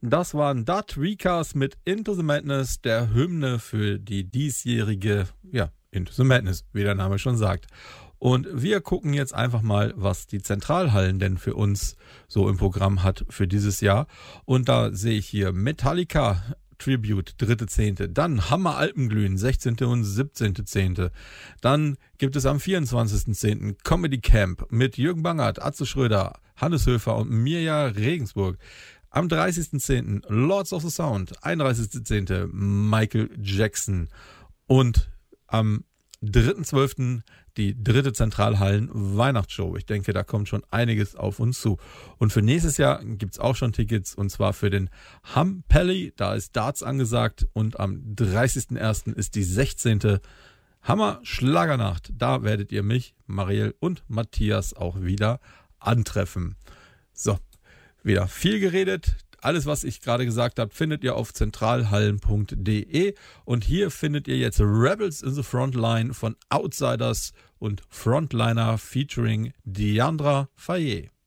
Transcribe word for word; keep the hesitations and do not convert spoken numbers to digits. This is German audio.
Das waren Dat Recast mit Into the Madness, der Hymne für die diesjährige, ja, Into the Madness, wie der Name schon sagt. Und wir gucken jetzt einfach mal, was die Zentralhallen denn für uns so im Programm hat für dieses Jahr. Und da sehe ich hier Metallica Tribute, dritte Zehnte. Dann Hammer Alpenglühen, sechzehnte und siebzehnte Zehnte. Dann gibt es am vierundzwanzigsten Zehnten Comedy Camp mit Jürgen Bangert, Atze Schröder, Hannes Höfer und Mirja Regensburg. Am dreißigsten Zehnten Lords of the Sound, einunddreißigsten Zehnten Michael Jackson. Und am dritten zwölften die dritte Zentralhallen-Weihnachtsshow. Ich denke, da kommt schon einiges auf uns zu. Und für nächstes Jahr gibt es auch schon Tickets, und zwar für den Hampelli, da ist Darts angesagt, und am dreißigsten ersten ist die sechzehnte Hammer Schlagernacht. Da werdet ihr mich, Marielle und Matthias auch wieder antreffen. So, wieder viel geredet. Alles, was ich gerade gesagt habe, findet ihr auf zentralhallen punkt de. Und hier findet ihr jetzt Rebels in the Frontline von Outsiders und Frontliner featuring Diandra Fayet.